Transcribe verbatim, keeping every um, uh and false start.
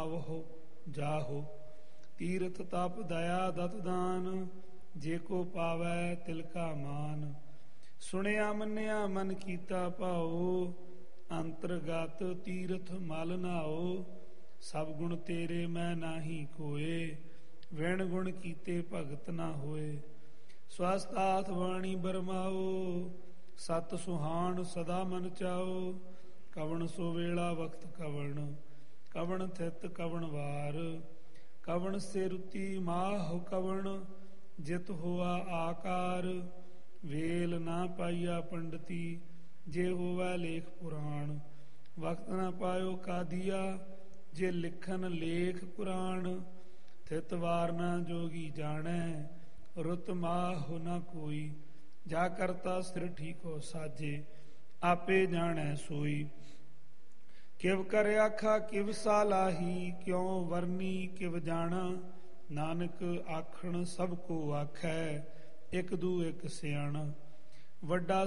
ਆਵਹੁ ਜਾਹੋ। ਤੀਰਥ ਤਪ ਦਇਆ ਦਤ ਦਾਨ, ਜੇ ਕੋ ਪਾਵੈ ਤਿਲ ਕਾ ਮਾਨ। ਸੁਣਿਆ ਮੰਨਿਆ ਮਨ ਕੀਤਾ ਭਾਉ, ਅੰਤਰਗਤ ਤੀਰਥ ਮਲ ਨਾਉ। ਸਭ ਗੁਣ ਤੇਰੇ ਮੈਂ ਨਾਹੀ ਕੋਏ, ਵਿਣ ਗੁਣ ਕੀਤੇ ਭਗਤ ਨਾ ਹੋਏ। ਸਵਸਤਾਥ ਬਾਣੀ ਬਰਮਾਓ, ਸਤ ਸੁਹਾਣ ਸਦਾ ਮਨ ਚਾਓ। ਕਵਣ ਸੋ ਵੇਲਾ ਵਕਤ ਕਵਣ, ਕਵਣ ਥਿਤ ਕਵਣ ਵਾਰ। ਕਵਣ ਸੇ ਰੁਤੀ ਮਾਹੁ ਕਵਣ, ਜਿਤ ਹੋਆ ਆਕਾਰ। ਵੇਲ ਨਾ ਪਾਈਆ ਪੰਡਤੀ, ਜੇ ਹੋਵੈ ਲੇਖ ਪੁਰਾਣ। ਵਕਤ ਨਾ ਪਾਇਓ ਕਾਦੀਆ, ਜੇ ਲਿਖਨ ਲੇਖ ਪੁਰਾਣ। ਥਿਤ ਵਾਰ ਨਾ ਜੋਗੀ ਜਾਣੈ, ਰੁਤ ਮਾਹੁ ਨਾ ਕੋਈ। ਜਾ ਕਰਤਾ ਸਿਰ ਠੀਕੋ ਸਾਜੇ, ਆਪੇ ਜਾਣੈ ਸੋਈ। ਕਿਵ ਕਰ ਆਖਾ ਕਿਵ ਸਾਲਾਹੀ, ਕਿਉ ਵਰਨੀ ਕਿਵ ਜਾਣਾ। ਨਾਨਕ ਆਖਣ ਸਭ ਕੋ ਆਖੈ, ਇਕ ਦੂ ਇਕ ਸਿਆਣਾ। ਵੱਡਾ